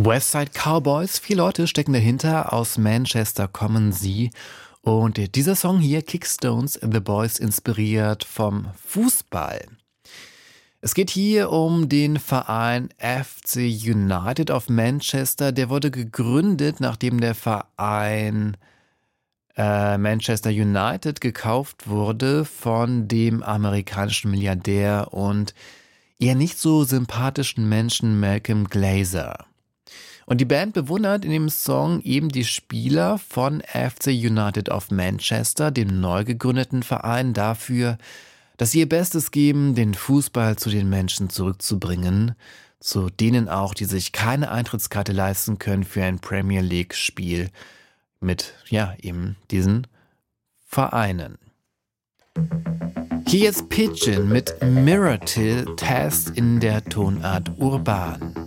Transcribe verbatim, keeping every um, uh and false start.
Westside Cowboys, vier Leute stecken dahinter, aus Manchester kommen sie. Und dieser Song hier, Kickstones The Boys, inspiriert vom Fußball. Es geht hier um den Verein F C United of Manchester. Der wurde gegründet, nachdem der Verein äh, Manchester United gekauft wurde von dem amerikanischen Milliardär und eher nicht so sympathischen Menschen Malcolm Glazer. Und die Band bewundert in dem Song eben die Spieler von F C United of Manchester, dem neu gegründeten Verein, dafür, dass sie ihr Bestes geben, den Fußball zu den Menschen zurückzubringen, zu denen auch, die sich keine Eintrittskarte leisten können für ein Premier League-Spiel mit, ja, eben diesen Vereinen. Hier jetzt Pigeon mit Mirror Till Test in der Tonart Urban.